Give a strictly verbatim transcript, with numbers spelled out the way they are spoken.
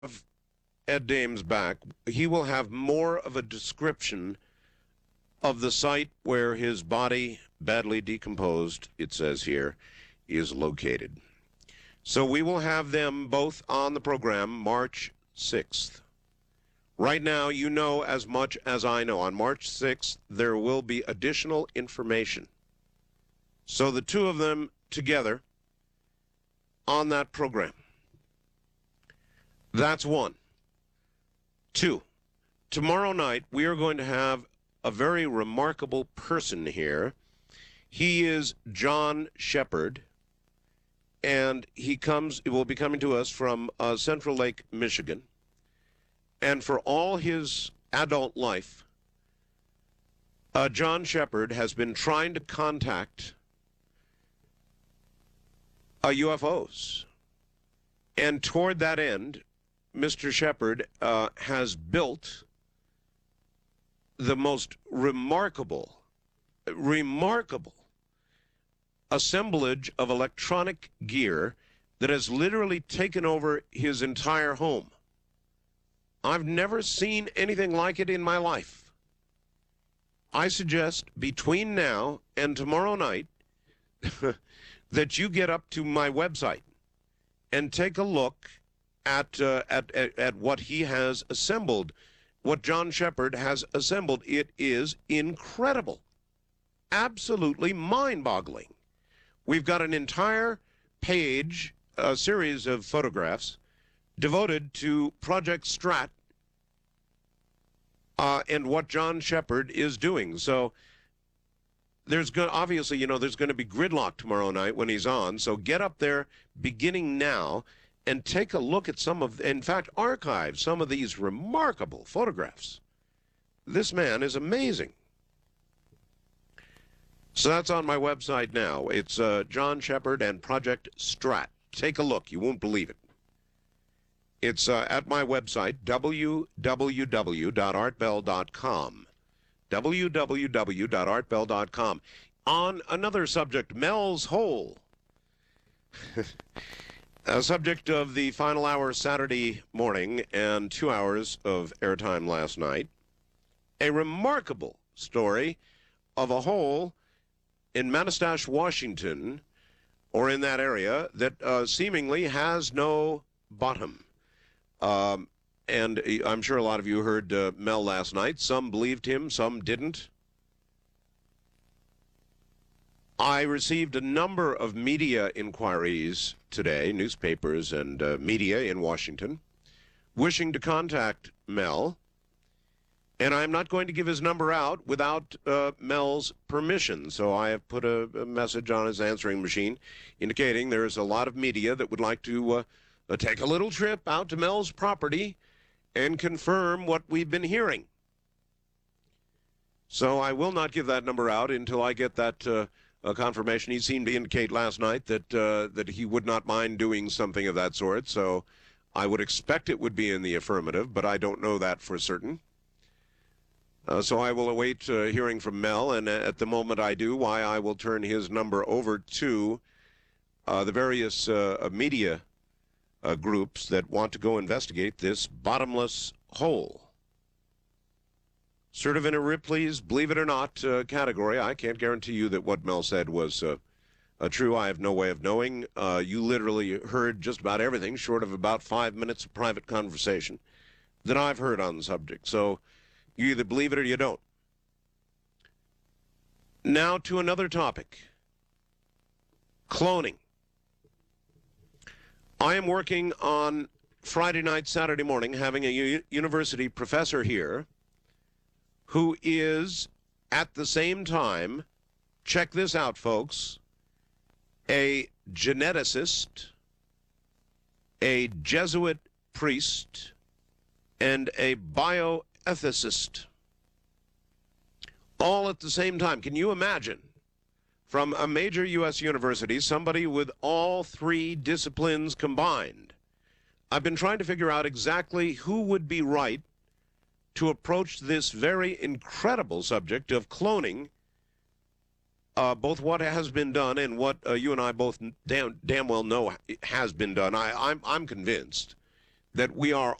have Ed Dames back, he will have more of a description of the site where his body, badly decomposed, it says here, is located. So we will have them both on the program March sixth. Right now, you know as much as I know. On March sixth, there will be additional information. So the two of them together on that program. That's one. Two, tomorrow night we are going to have a very remarkable person here. He is John Shepard, and he comes, will be coming to us from uh, Central Lake, Michigan. And for all his adult life, uh, John Shepard has been trying to contact uh, U F Os. And toward that end, Mister Shepard uh, has built the most remarkable, remarkable assemblage of electronic gear that has literally taken over his entire home. I've never seen anything like it in my life. I suggest between now and tomorrow night that you get up to my website and take a look at, uh, at, at, at what he has assembled, what John Shepard has assembled. It is incredible, absolutely mind-boggling. We've got an entire page, a series of photographs devoted to Project Strat uh, and what John Shepard is doing. So there's going obviously, you know, there's going to be gridlock tomorrow night when he's on. So get up there beginning now and take a look at some of, in fact, archive some of these remarkable photographs. This man is amazing. So that's on my website now. It's uh, John Shepard and Project Strat. Take a look. You won't believe it. It's uh, at my website, w w w dot art bell dot com. w w w dot art bell dot com. On another subject, Mel's Hole. A subject of the final hour Saturday morning and two hours of airtime last night. A remarkable story of a hole in Manastash, Washington, or in that area, that uh, seemingly has no bottom. Um, and I'm sure a lot of you heard uh, Mel last night. Some believed him, some didn't. I received a number of media inquiries today, newspapers and uh, media in Washington, wishing to contact Mel. And I'm not going to give his number out without uh, Mel's permission. So I have put a, a message on his answering machine indicating there's a lot of media that would like to uh, uh, take a little trip out to Mel's property and confirm what we've been hearing. So I will not give that number out until I get that uh, uh, confirmation. He seemed to indicate last night that, uh, that he would not mind doing something of that sort. So I would expect it would be in the affirmative, but I don't know that for certain. Uh, so I will await uh, hearing from Mel, and at the moment I do, why I will turn his number over to uh, the various uh, media uh, groups that want to go investigate this bottomless hole. Sort of in a Ripley's believe it or not uh, category. I can't guarantee you that what Mel said was uh, uh, true. I have no way of knowing. Uh, you literally heard just about everything, short of about five minutes of private conversation, that I've heard on the subject. So you either believe it or you don't. Now to another topic. Cloning. I am working on Friday night, Saturday morning, having a u- university professor here who is, at the same time, check this out, folks, a geneticist, a Jesuit priest, and a bioethicist, all at the same time. Can you imagine, from a major U S university, somebody with all three disciplines combined? I've been trying to figure out exactly who would be right to approach this very incredible subject of cloning, uh, both what has been done and what uh, you and I both damn, damn well know has been done. I, I'm, I'm convinced that we are